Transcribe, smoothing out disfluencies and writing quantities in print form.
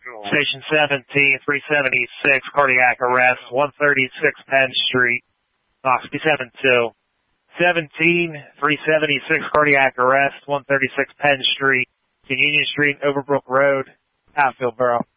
Station 17, 376, cardiac arrest, 136 Penn Street, Oxby 72. 17, 376, cardiac arrest, 136 Penn Street, to Union Street, Overbrook Road, Hatfield Borough.